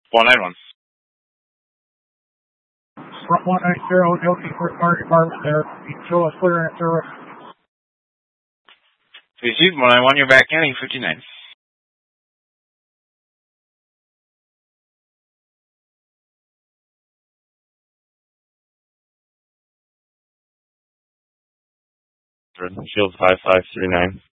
191. Front 190, Delta for Fire Department there. You can show us clear in service. Received 191, you're back ending 59. Shield 5539.